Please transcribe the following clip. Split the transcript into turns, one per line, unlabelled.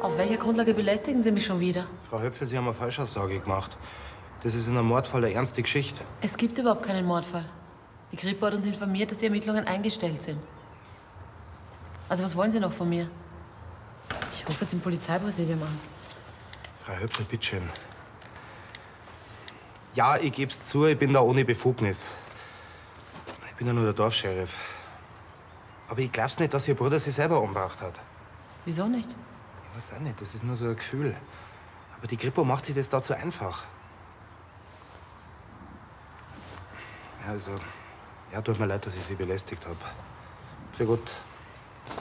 Auf welcher Grundlage belästigen Sie mich schon wieder?
Frau Höpfel, Sie haben eine Falschaussage gemacht. Das ist in einem Mordfall eine ernste Geschichte.
Es gibt überhaupt keinen Mordfall. Die Kripo hat uns informiert, dass die Ermittlungen eingestellt sind. Also was wollen Sie noch von mir? Ich rufe jetzt im Polizeipräsidium an.
Frau Höpfel, bitteschön. Ja, ich geb's zu, ich bin da ohne Befugnis. Ich bin ja nur der Dorfscheriff. Aber ich glaub's nicht, dass Ihr Bruder sich selber umgebracht hat.
Wieso nicht?
Ich weiß auch nicht, das ist nur so ein Gefühl. Aber die Kripo macht sich das da zu einfach. Ja, also, ja, tut mir leid, dass ich Sie belästigt habe. Für gut.